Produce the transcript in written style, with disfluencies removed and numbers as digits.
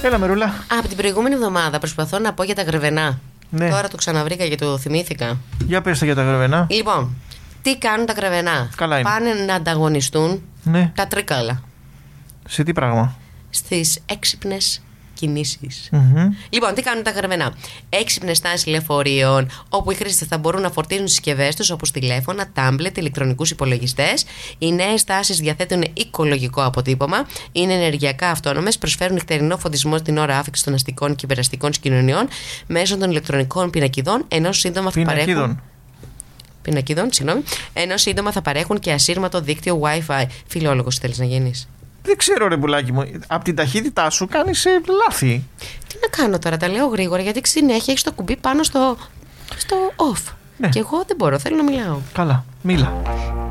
Έλα, Μερούλα. Από την προηγούμενη εβδομάδα προσπαθώ να πω για τα γρεβενά. Ναι. Τώρα το ξαναβρήκα και το θυμήθηκα. Για πες τα για τα γρεβενά. Λοιπόν, τι κάνουν τα γρεβενά? Καλά είναι. Πάνε να ανταγωνιστούν Ναι. τα τρίκαλα Σε τι πράγμα? στις έξυπνες κινήσεις. Μμμ. Λοιπόν, τι κάνουν τα γρεβενά? Έξυπνες στάσεις λεωφορείων, όπου οι χρήστες θα μπορούν να φορτίζουν συσκευές τους όπως τηλέφωνα, τάμπλετ, ηλεκτρονικούς υπολογιστές. Οι νέες στάσεις διαθέτουν οικολογικό αποτύπωμα, είναι ενεργειακά αυτόνομες, προσφέρουν νυχτερινό φωτισμό στην ώρα άφηξης των αστικών και υπεραστικών συγκοινωνιών μέσω των ηλεκτρονικών πινακιδών, ενώ σύντομα θα παρέχουν. Πινακιδών, συγγνώμη. Ενώ σύντομα θα παρέχουν και ασύρματο δίκτυο Wi-Fi. Φιλόλογος θέλεις να γίνεις? Δεν ξέρω, ρε πουλάκι μου. Από την ταχύτητά σου κάνεις λάθη. Τι να κάνω τώρα, τα λέω γρήγορα γιατί συνέχεια έχεις το κουμπί πάνω στο off. Ναι. Και εγώ δεν μπορώ, θέλω να μιλάω. Καλά, μίλα.